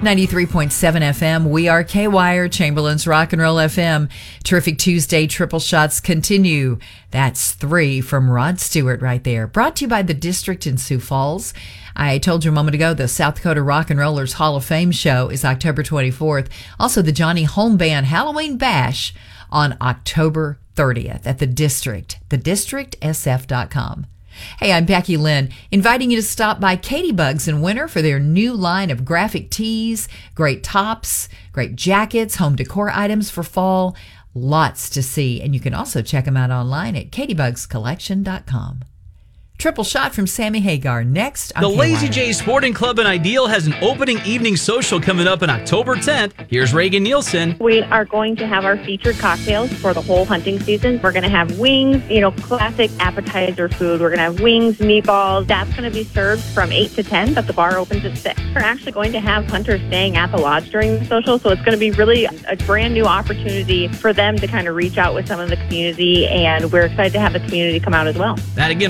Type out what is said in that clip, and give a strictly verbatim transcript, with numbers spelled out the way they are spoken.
ninety-three point seven F M. We are K-Wire, Chamberlain's Rock and Roll F M. Terrific Tuesday triple shots continue. That's three from Rod Stewart right there. Brought to you by the District in Sioux Falls. I told you a moment ago, the South Dakota Rock and Rollers Hall of Fame show is October twenty-fourth. Also, the Johnny Home Band Halloween Bash on October thirtieth at the District, the district s f dot com. Hey, I'm Becky Lynn, inviting you to stop by Katie Bugs in winter for their new line of graphic tees, great tops, great jackets, home decor items for fall. Lots to see, and you can also check them out online at katie bugs collection dot com. Triple shot from Sammy Hagar next. The Lazy J Sporting Club in Ideal has an opening evening social coming up on October tenth. Here's Reagan Nielsen. We are going to have our featured cocktails for the whole hunting season. We're going to have wings, you know, classic appetizer food. We're going to have wings, meatballs. That's going to be served from eight to ten, but the bar opens at six. We're actually going to have hunters staying at the lodge during the social, so it's going to be really a brand new opportunity for them to kind of reach out with some of the community, and we're excited to have the community come out as well. That again